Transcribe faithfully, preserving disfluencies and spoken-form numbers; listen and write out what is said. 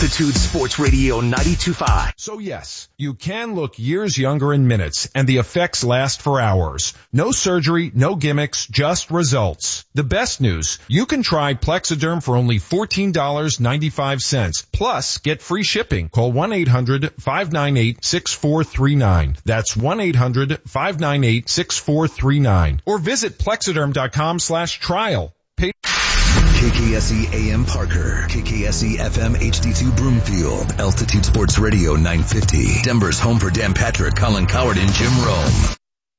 Altitude Sports Radio ninety-two point five. So yes, you can look years younger in minutes, and the effects last for hours. No surgery, no gimmicks, just results. The best news, you can try Plexiderm for only fourteen dollars and ninety-five cents. Plus, get free shipping. Call one eight hundred five nine eight six four three nine. That's one eight hundred five nine eight six four three nine. Or visit plexiderm.com slash trial. Pay- K K S E A M Parker, K K S E F M H D two Broomfield, Altitude Sports Radio nine fifty, Denver's home for Dan Patrick, Colin Coward, and Jim Rome.